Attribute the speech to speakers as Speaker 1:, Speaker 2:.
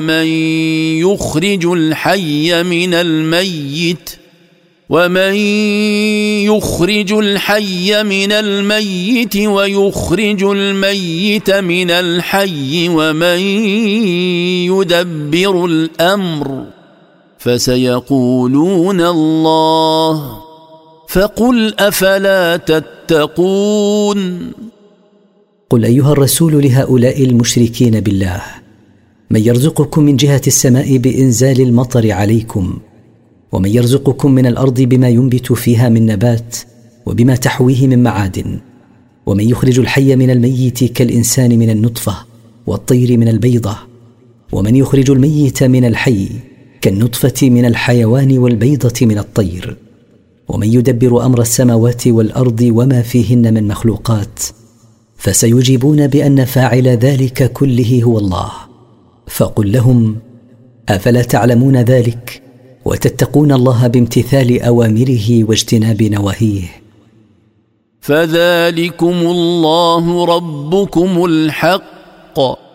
Speaker 1: من يخرج الحي من الميت ومن يخرج الحي من الميت ويخرج الميت من الحي ومن يدبر الأمر فسيقولون الله فقل أفلا تتقون.
Speaker 2: قل أيها الرسول لهؤلاء المشركين بالله: من يرزقكم من جهة السماء بإنزال المطر عليكم، ومن يرزقكم من الأرض بما ينبت فيها من نبات وبما تحويه من معادن، ومن يخرج الحي من الميت كالإنسان من النطفة والطير من البيضة، ومن يخرج الميت من الحي كالنطفة من الحيوان والبيضة من الطير، ومن يدبر أمر السماوات والأرض وما فيهن من مخلوقات، فسيجيبون بأن فاعل ذلك كله هو الله. فقل لهم: أفلا تعلمون ذلك وتتقون الله بامتثال أوامره واجتناب نواهيه؟
Speaker 1: فذلكم الله ربكم الحق